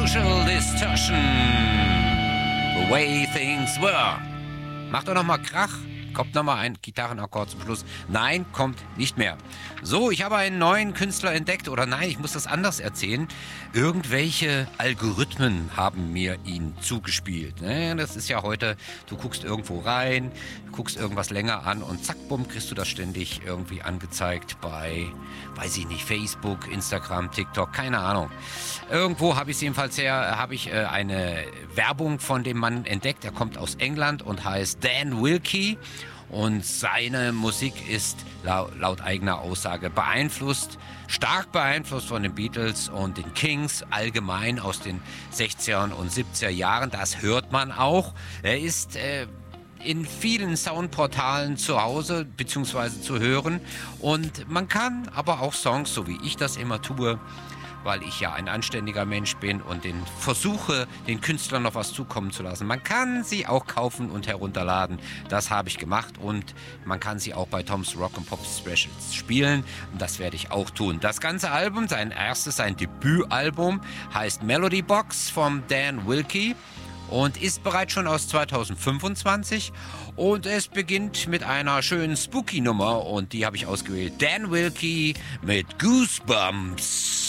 Social Distortion. The way things were. Macht doch nochmal Krach. Kommt nochmal ein Gitarrenakkord zum Schluss. Nein, kommt nicht mehr. So, ich habe einen neuen Künstler entdeckt. Oder nein, ich muss das anders erzählen. Irgendwelche Algorithmen haben mir ihn zugespielt. Ne? Das ist ja heute, du guckst irgendwo rein, guckst irgendwas länger an und zack, bumm, kriegst du das ständig irgendwie angezeigt bei, weiß ich nicht, Facebook, Instagram, TikTok, keine Ahnung. Irgendwo habe ich es jedenfalls eine Werbung von dem Mann entdeckt. Er kommt aus England und heißt Dan Wilkie. Und seine Musik ist laut eigener Aussage stark beeinflusst von den Beatles und den Kings, allgemein aus den 60er und 70er Jahren. Das hört man auch. Er ist in vielen Soundportalen zu Hause bzw. zu hören. Und man kann aber auch Songs, so wie ich das immer tue, weil ich ja ein anständiger Mensch bin und versuche, den Künstlern noch was zukommen zu lassen. Man kann sie auch kaufen und herunterladen. Das habe ich gemacht und man kann sie auch bei Tom's Rock & Pop Specials spielen. Und das werde ich auch tun. Das ganze Album, sein Debütalbum, heißt Melody Box von Dan Wilkie und ist bereits schon aus 2025 und es beginnt mit einer schönen Spooky-Nummer und die habe ich ausgewählt. Dan Wilkie mit Goosebumps.